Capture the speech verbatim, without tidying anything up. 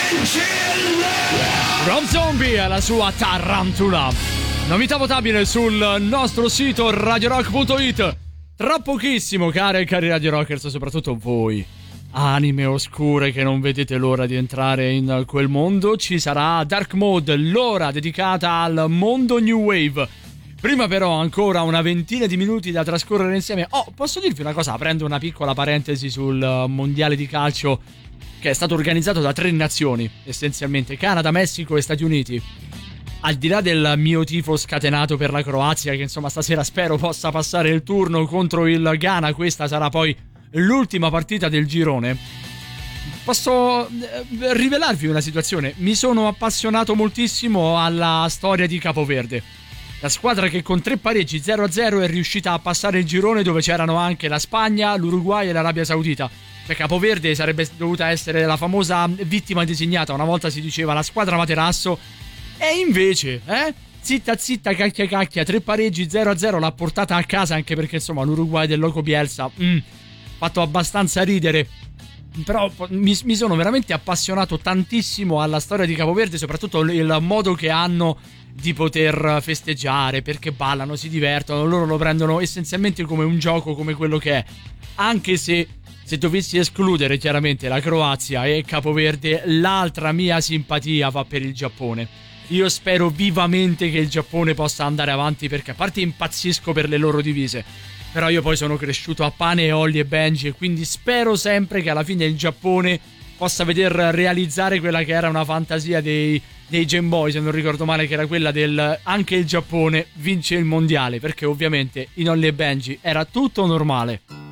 Rob Zombie e la sua Tarantula. Novità votabile sul nostro sito radio rock punto it. Tra pochissimo, care e cari Radio Rockers, soprattutto voi, anime oscure che non vedete l'ora di entrare in quel mondo, ci sarà Dark Mode, l'ora dedicata al mondo New Wave. Prima però ancora una ventina di minuti da trascorrere insieme. Oh, posso dirvi una cosa, aprendo una piccola parentesi sul mondiale di calcio che è stato organizzato da tre nazioni, essenzialmente Canada, Messico e Stati Uniti. Al di là del mio tifo scatenato per la Croazia, che insomma stasera spero possa passare il turno contro il Ghana, questa sarà poi l'ultima partita del girone, posso rivelarvi una situazione. Mi sono appassionato moltissimo alla storia di Capoverde, la squadra che con tre pareggi zero a zero è riuscita a passare il girone, dove c'erano anche la Spagna, l'Uruguay e l'Arabia Saudita. Cioè Capoverde sarebbe dovuta essere la famosa vittima designata, una volta si diceva la squadra materasso, e invece, eh? Zitta zitta, cacchia cacchia, tre pareggi zero a zero l'ha portata a casa, anche perché insomma l'Uruguay del Loco Bielsa mm, fatto abbastanza ridere. Però mi, mi sono veramente appassionato tantissimo alla storia di Capoverde, soprattutto il modo che hanno di poter festeggiare, perché ballano, si divertono, loro lo prendono essenzialmente come un gioco, come quello che è. Anche se se dovessi escludere chiaramente la Croazia e Capoverde, l'altra mia simpatia va per il Giappone. Io spero vivamente che il Giappone possa andare avanti, perché a parte impazzisco per le loro divise, però io poi sono cresciuto a pane e Holly e Benji, e quindi spero sempre che alla fine il Giappone possa veder realizzare quella che era una fantasia dei, dei Game Boy, se non ricordo male, che era quella del anche il Giappone vince il mondiale, perché ovviamente in Holly e Benji era tutto normale.